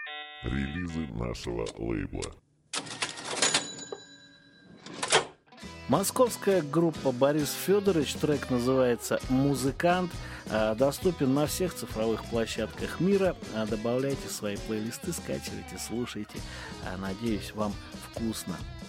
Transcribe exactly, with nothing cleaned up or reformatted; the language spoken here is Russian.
Релизы нашего лейбла. Московская группа Борис Федорович, трек называется «Музыкант», доступен на всех цифровых площадках мира. Добавляйте свои плейлисты, скачивайте, слушайте. Надеюсь, вам вкусно.